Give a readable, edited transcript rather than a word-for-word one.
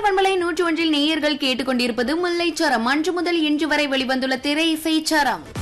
பண்பலை 101 நேயர்கள் கேட்டுக்கொண்டிருப்பது முல்லைச்சரம். அன்று முதல் இன்று வரை வெளிவந்துள்ள திரை இசைச்சரம்.